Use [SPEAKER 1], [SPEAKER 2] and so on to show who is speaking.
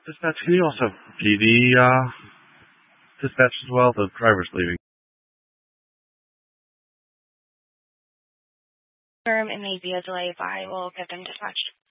[SPEAKER 1] Dispatch, can you also PD dispatch as well? The driver's leaving.
[SPEAKER 2] It may be a delay, but I will get them dispatched.